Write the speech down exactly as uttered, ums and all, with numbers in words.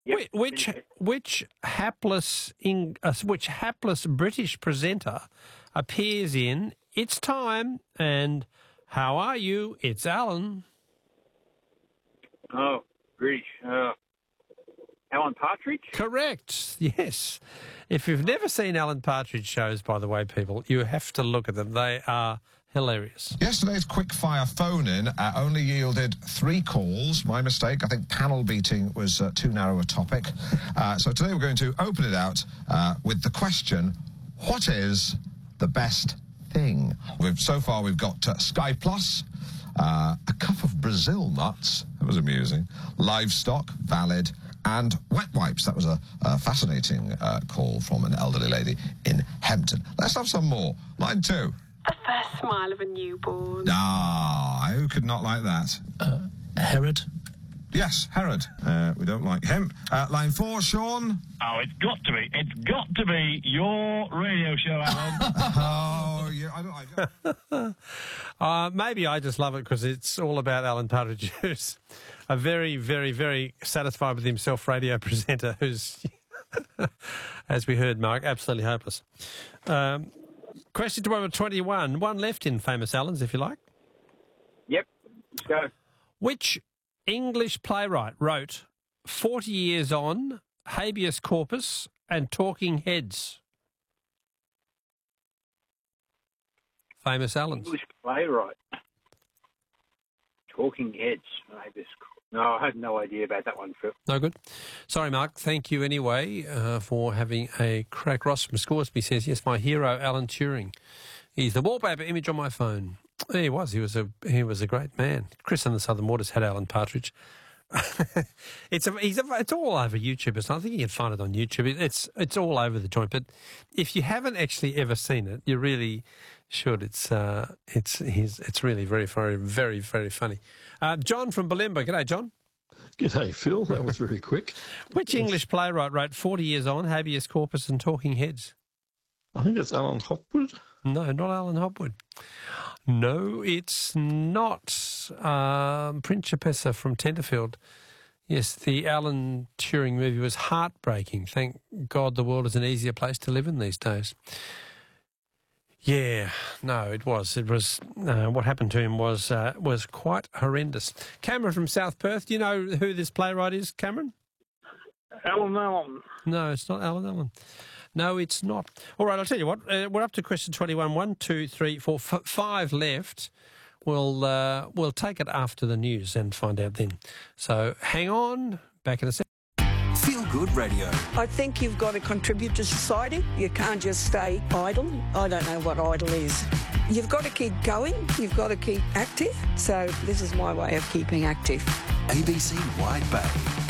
Yep. Which which, which hapless in, uh, which hapless British presenter appears in It's Time and How Are You? It's Alan. Oh, British. Uh, Alan Partridge? Correct. Yes. If you've never seen Alan Partridge shows, by the way, people, you have to look at them. They are hilarious. Yesterday's quick-fire phone-in uh, only yielded three calls. My mistake. I think panel beating was uh, too narrow a topic. Uh, so today we're going to open it out uh, with the question, what is the best thing? We've, so far we've got uh, Sky Plus, uh, a cup of Brazil nuts, that was amusing, livestock, valid, and wet wipes. That was a, a fascinating uh, call from an elderly lady in Hempton. Let's have some more. Line two. The first smile of a newborn. Ah, who could not like that? Uh, Herod? Yes, Herod. Uh, we don't like him. Uh, line four, Sean. Oh, it's got to be. It's got to be your radio show, Alan. Oh, yeah, I don't like it. uh, maybe I just love it because it's all about Alan Partridge, who's a very, very, very satisfied with himself radio presenter who's, as we heard, Mark, absolutely hopeless. Um, question to number twenty-one. One left in Famous Allens, if you like. Yep. Let's go. Which English playwright wrote forty years On, Habeas Corpus and Talking Heads? Famous Allens. English playwright. Talking Heads. Maybe. No, I had no idea about that one, Phil. No good. Sorry, Mark. Thank you anyway uh, for having a crack. Ross from Scoresby says, yes, my hero, Alan Turing. He's the wallpaper image on my phone. He was. He was a he was a great man. Chris and the Southern Waters had Alan Partridge. it's a, he's a, it's all over YouTube. It's, I think you can find it on YouTube. It's it's all over the joint. But if you haven't actually ever seen it, you really should. It's uh, it's he's it's really very very very very funny. Uh, John from Balimba. G'day, John. G'day, Phil. That was very quick. Which English playwright wrote forty years On, Habeas Corpus and Talking Heads? I think it's Alan Hopwood. No, not Alan Hopwood. No, it's not um, Principessa from Tenterfield. Yes, the Alan Turing movie was heartbreaking. Thank God the world is an easier place to live in these days. Yeah, no, it was. It was. Uh, what happened to him was uh, was quite horrendous. Cameron from South Perth. Do you know who this playwright is, Cameron? Alan Allen. No, it's not Alan Allen. No, it's not. All right, I'll tell you what. Uh, we're up to question twenty-one. One, two, three, four, f- five left. We'll uh, we'll take it after the news and find out then. So hang on. Back in a second. Feel Good Radio. I think you've got to contribute to society. You can't just stay idle. I don't know what idle is. You've got to keep going. You've got to keep active. So this is my way of keeping active. A B C Wide Bay.